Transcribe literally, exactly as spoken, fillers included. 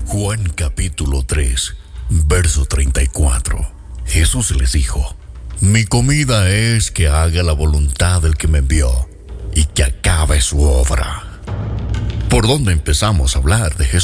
Juan capítulo tres, verso treinta y cuatro. Jesús les dijo: mi comida es que haga la voluntad del que me envió y que acabe su obra. ¿Por dónde empezamos a hablar de Jesús?